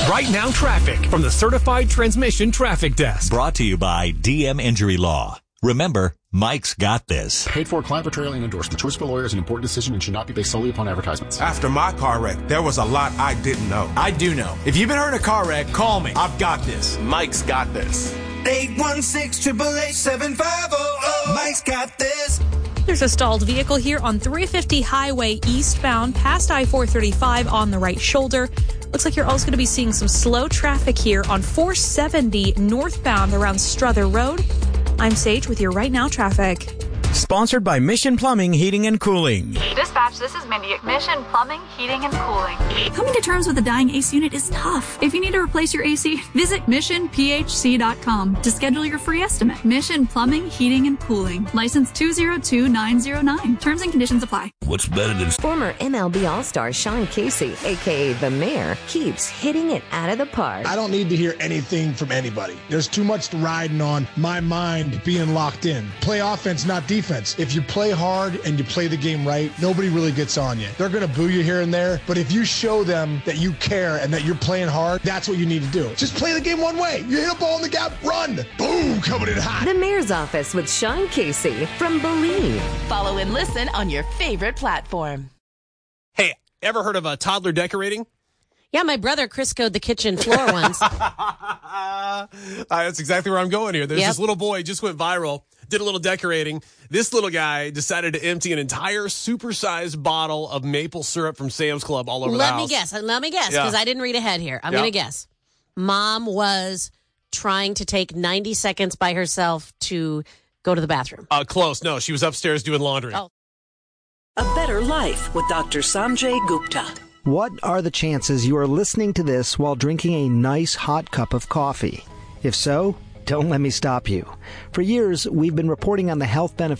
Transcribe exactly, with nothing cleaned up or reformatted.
Right Now Traffic from the Certified Transmission Traffic Desk. Brought to you by D M Injury Law. Remember, Mike's got this. Paid for, client portrayal, and endorsed. The choice of a lawyer is an important decision and should not be based solely upon advertisements. After my car wreck, there was a lot I didn't know. I do know. If you've been hurt in a car wreck, call me. I've got this. Mike's got this. eight one six, eight eight eight, seven five zero zero. Mike's got this. There's a stalled vehicle here on three fifty Highway eastbound past I four thirty-five on the right shoulder. Looks like you're also going to be seeing some slow traffic here on four seventy northbound around Strother Road. I'm Sage with your Right Now Traffic. Sponsored by Mission Plumbing, Heating and Cooling. Dispatch, this is Mindy at Mission Plumbing, Heating and Cooling. Coming to terms with a dying A C unit is tough. If you need to replace your A C, visit mission p h c dot com to schedule your free estimate. Mission Plumbing, Heating and Cooling. License two zero two nine zero nine. Terms and conditions apply. What's better than... Former M L B All-Star Sean Casey, a k a. The Mayor, keeps hitting it out of the park. I don't need to hear anything from anybody. There's too much riding on my mind being locked in. Play offense, not defense. If you play hard and you play the game right, nobody really gets on you. They're going to boo you here and there, but if you show them that you care and that you're playing hard, that's what you need to do. Just play the game one way. You hit a ball in the gap, run. Boom, coming in hot. The Mayor's Office with Sean Casey from Believe. Follow and listen on your favorite platform. Hey, ever heard of a toddler decorating? Yeah, my brother Criscoed the kitchen floor once. uh, that's exactly where I'm going here. There's yep. this little boy just went viral, did a little decorating. This little guy decided to empty an entire supersized bottle of maple syrup from Sam's Club all over Let the house. me guess. Let me guess, because yeah. I didn't read ahead here. I'm yep. going to guess. Mom was trying to take ninety seconds by herself to go to the bathroom. Uh, close. No, she was upstairs doing laundry. Oh. A Better Life with Doctor Sanjay Gupta. What are the chances you are listening to this while drinking a nice hot cup of coffee? If so, don't let me stop you. For years, we've been reporting on the health benefits